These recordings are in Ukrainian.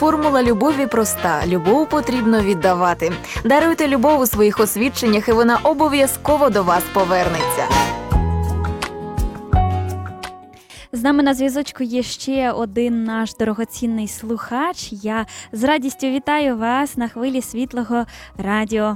Формула любові проста. Любов потрібно віддавати. Даруйте любов у своїх освідченнях, і вона обов'язково до вас повернеться. З нами на зв'язочку є ще один наш дорогоцінний слухач. Я з радістю вітаю вас на хвилі Світлого радіо.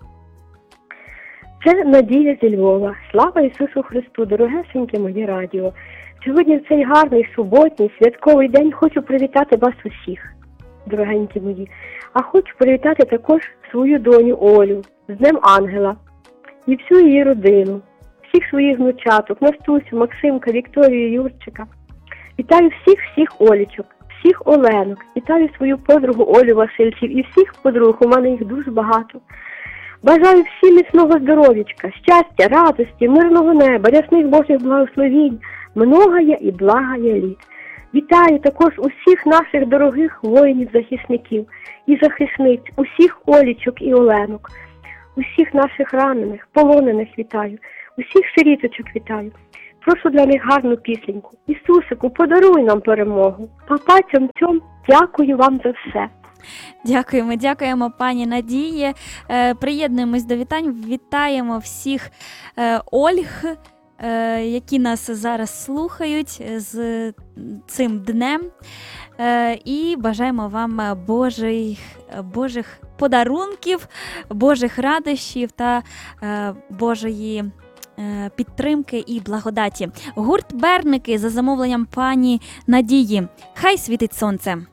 Це Надія зі Львова. Слава Ісусу Христу, дорогесеньке моє радіо. Сьогодні в цей гарний суботній святковий день хочу привітати вас усіх, дорогенькі мої. А хочу привітати також свою доню Олю з Днем Ангела і всю її родину, всіх своїх внучаток, Настусю, Максимка, Вікторію, Юрчика. Вітаю всіх Олічок, всіх Оленок. Вітаю свою подругу Олю Васильчів і всіх подруг, у мене їх дуже багато. Бажаю всім міцного здоров'ячка, щастя, радості, мирного неба, рясних Божих благословінь, многая і благая літ. Вітаю також усіх наших дорогих воїнів-захисників і захисниць, усіх Олічок і Оленок, усіх наших ранених, полонених вітаю, усіх сиріточок вітаю. Прошу для них гарну пісеньку. Ісусику, подаруй нам перемогу. Папа, цьом-цьом, дякую вам за все. Дякуємо, пані Надії. Приєднуємось до вітань. Вітаємо всіх Ольг, які нас зараз слухають з цим днем. І бажаємо вам Божих подарунків, Божих радощів та Божої підтримки і благодаті. Гурт «Берники» за замовленням пані Надії. Хай світить сонце.